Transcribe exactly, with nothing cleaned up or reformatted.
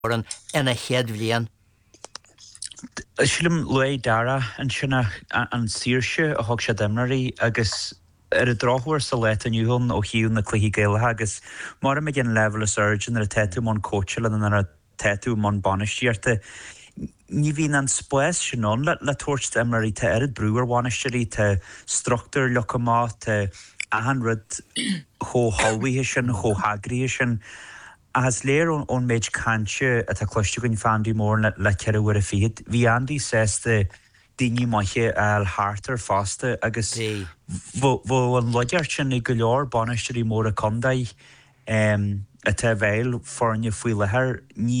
an ina chéad bhliain. Sílim le dara an sinna an síirse a thug sé demnarí agus ar a dráthhair sa leit aniuhann ó hiún na cluí géalathe agus mar a gin level a surgeon ar a teú món coachil an ar a teú món banistíirte. Ní bhín an spéis sinón le le tuairt demnarí te ar a brúar bhainisteí te struchtúr lecha te ahan rud cho halwaithe sin cho hagraí sin. As léir ón méid canse a tá cloiste gon fandí mór le ceirhhuiir a fiad, bhí andí sésta daoine maiche al hartar fásta agus bhó an loideart sin i go leor banaisteí mór a condaid a tá bhéil forne faoi lethir ní